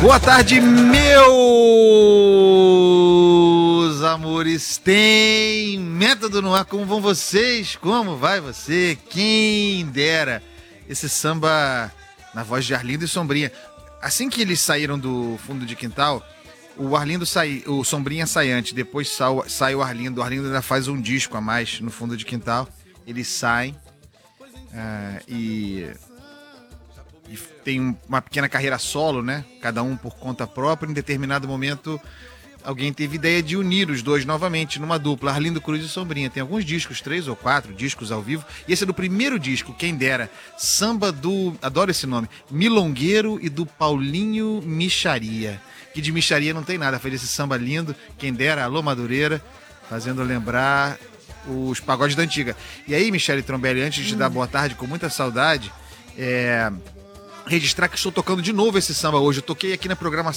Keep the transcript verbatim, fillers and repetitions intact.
Boa tarde, meus amores. Tem método no ar. Como vão vocês? Como vai você? Quem dera. Esse samba na voz de Arlindo e Sombrinha. Assim que eles saíram do fundo de quintal, o Arlindo sai, o Sombrinha sai antes, depois sai, sai o Arlindo. O Arlindo ainda faz um disco a mais no fundo de quintal. Eles saem uh, e... E tem uma pequena carreira solo, né? Cada um por conta própria. Em determinado momento, alguém teve ideia de unir os dois novamente numa dupla, Arlindo Cruz e Sombrinha. Tem alguns discos, três ou quatro discos ao vivo. E esse é do primeiro disco, quem dera. Samba do... Adoro esse nome. Milongueiro e do Paulinho Micharia. Que de Micharia não tem nada. Fez esse samba lindo. Quem dera, alô Madureira. Fazendo lembrar os pagodes da antiga. E aí, Michele Trombelli, antes de hum. dar boa tarde, com muita saudade, é... registrar que estou tocando de novo esse samba hoje. Eu toquei aqui na programação